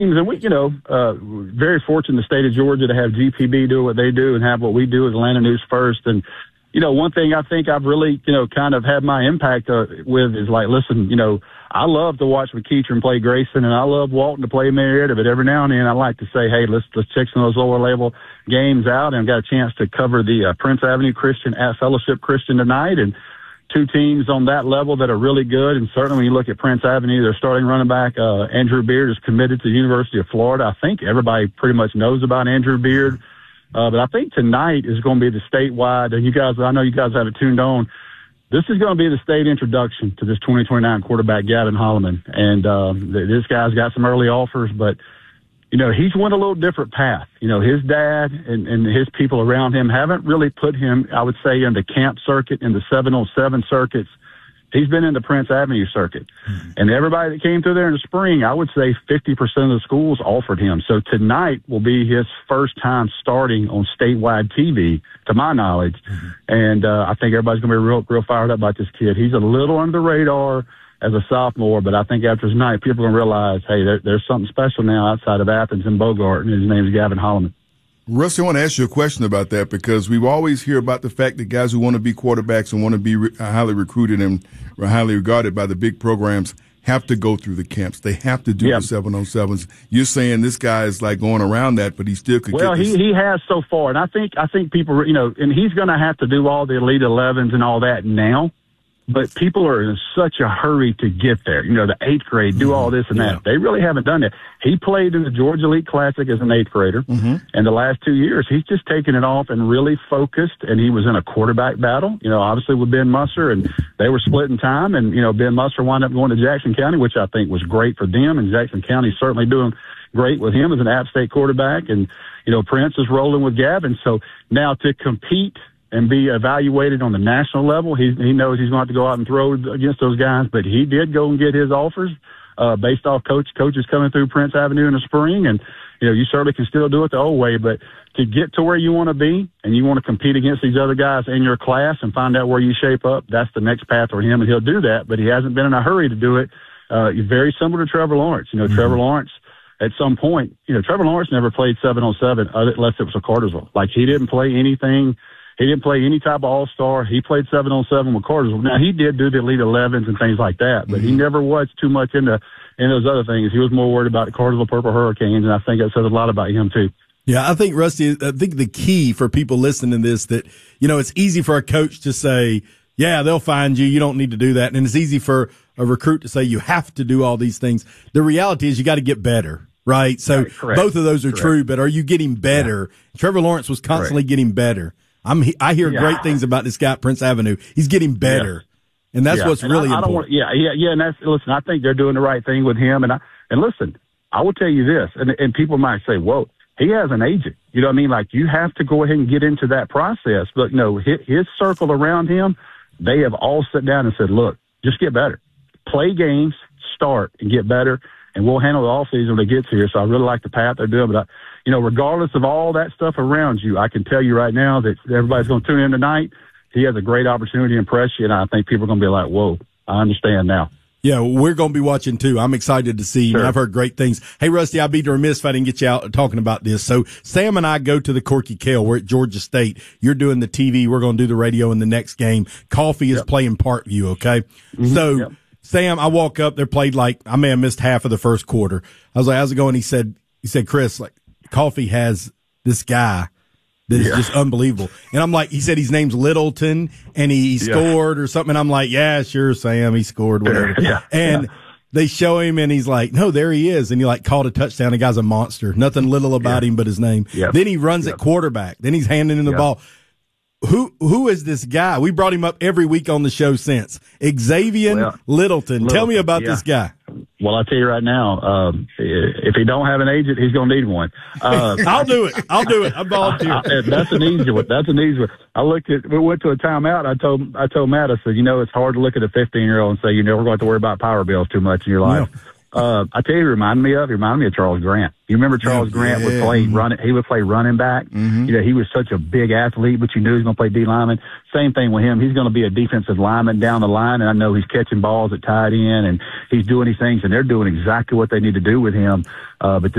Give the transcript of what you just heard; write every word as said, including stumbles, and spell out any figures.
And we, you know, uh, very fortunate in the state of Georgia to have G P B do what they do and have what we do as Atlanta News First. And, you know, one thing I think I've really, you know, kind of had my impact uh, with is like, listen, you know, I love to watch McEachern play Grayson, and I love Walton to play Marietta, but every now and then I like to say, hey, let's let's check some of those lower level games out. And I've got a chance to cover the uh, Prince Avenue Christian at Fellowship Christian tonight, and two teams on that level that are really good. And certainly when you look at Prince Avenue, their starting running back, uh, Andrew Beard, is committed to the University of Florida. I think everybody pretty much knows about Andrew Beard. Uh, but I think tonight is going to be the statewide, and you guys, I know you guys have it tuned on. This is going to be the state introduction to this twenty twenty-nine quarterback, Gavin Holloman. And um, this guy's got some early offers, but, you know, he's went a little different path. You know, his dad and, and his people around him haven't really put him, I would say, in the camp circuit, in the seven oh seven circuits. He's been in the Prince Avenue circuit. Mm-hmm. And everybody that came through there in the spring, I would say fifty percent of the schools offered him. So tonight will be his first time starting on statewide T V, to my knowledge. Mm-hmm. And uh, I think everybody's going to be real, real fired up about this kid. He's a little under the radar as a sophomore, but I think after tonight, people are going to realize, hey, there, there's something special now outside of Athens and Bogart, and his name is Gavin Holloman. Rusty, I want to ask you a question about that, because we always hear about the fact that guys who want to be quarterbacks and want to be re- highly recruited and highly regarded by the big programs have to go through the camps. They have to do yep. the seven oh sevens. You're saying this guy is like going around that, but he still could well, get this. Well, he, he has so far, and I think I think people, you know, and he's going to have to do all the Elite elevens and all that now. But people are in such a hurry to get there. You know, the eighth grade, do all this and that. Yeah. They really haven't done that. He played in the Georgia Elite Classic as an eighth grader. Mm-hmm. And the last two years, he's just taken it off and really focused. And he was in a quarterback battle, you know, obviously with Ben Musser. And they were splitting time. And, you know, Ben Musser wound up going to Jackson County, which I think was great for them. And Jackson County certainly doing great with him as an App State quarterback. And, you know, Prince is rolling with Gavin. So now to compete and be evaluated on the national level, he he knows he's going to have to go out and throw against those guys. But he did go and get his offers uh, based off coach coaches coming through Prince Avenue in the spring. And, you know, you certainly can still do it the old way. But to get to where you want to be and you want to compete against these other guys in your class and find out where you shape up, that's the next path for him. And he'll do that. But he hasn't been in a hurry to do it. Uh, very similar to Trevor Lawrence. You know, mm-hmm. Trevor Lawrence, at some point, you know, Trevor Lawrence never played seven on seven unless it was a Cartersville. Like, he didn't play anything. He didn't play any type of all-star. He played seven on seven with Cartersville. Now, he did do the Elite elevens and things like that, but mm-hmm. he never was too much into, in those other things. He was more worried about the Cartersville Purple Hurricanes, and I think that says a lot about him, too. Yeah, I think, Rusty, I think the key for people listening to this, that, you know, it's easy for a coach to say, yeah, they'll find you. You don't need to do that. And it's easy for a recruit to say you have to do all these things. The reality is you got to get better. Right. So right, both of those are correct. true, but are you getting better? Yeah. Trevor Lawrence was constantly correct. getting better. I'm, I hear yeah. great things about this guy at Prince Avenue. He's getting better. Yeah. And that's yeah. what's and really I, I important. Don't want, yeah, yeah, yeah. And that's, listen, I think they're doing the right thing with him. And I, and listen, I will tell you this, and, and people might say, whoa, he has an agent. You know what I mean? Like, you have to go ahead and get into that process. But no, his, his circle around him, they have all sat down and said, look, just get better. Play games, start, and get better. And we'll handle the offseason when it gets here. So I really like the path they're doing. But, I, you know, regardless of all that stuff around you, I can tell you right now that everybody's going to tune in tonight. He has a great opportunity to impress you, and I think people are going to be like, whoa, I understand now. Yeah, we're going to be watching, too. I'm excited to see. Sure. I've heard great things. Hey, Rusty, I'd be remiss if I didn't get you out talking about this. So Sam and I go to the Corky Kell. We're at Georgia State. You're doing the T V. We're going to do the radio in the next game. Coffee is yep. playing Parkview, okay? Mm-hmm. So yep. Sam, I walk up. They played like, I may have missed half of the first quarter. I was like, how's it going? He said, he said, Chris, like, Coffee has this guy that is yeah. just unbelievable. And I'm like, he said his name's Littleton and he yeah. scored or something. And I'm like, yeah, sure, Sam, he scored, whatever. Yeah. And yeah. they show him and he's like, no, there he is. And he like called a touchdown. The guy's a monster. Nothing little about yeah. him but his name. Yep. Then he runs yep. at quarterback. Then he's handing him the yep. ball. Who who is this guy? We brought him up every week on the show since. Xavier well, Littleton. Littleton. Tell me about yeah. this guy. Well, I'll tell you right now, um, if he don't have an agent, he's going to need one. Uh, I'll do it. I'll do it. I'm volunteering. That's an easy one. That's an easy one. I looked at, we went to a timeout. I told, I told Matt, I said, you know, it's hard to look at a fifteen year old and say, you know, we're going to have to worry about power bills too much in your life. Uh, I tell you, he reminded me of, he reminded me of Charles Grant. You remember Charles yeah, Grant yeah. would play running, he would play running back. Mm-hmm. You know, he was such a big athlete, but you knew he was going to play D lineman. Same thing with him. He's going to be a defensive lineman down the line, and I know he's catching balls at tight end, and he's doing these things, and they're doing exactly what they need to do with him. Uh, but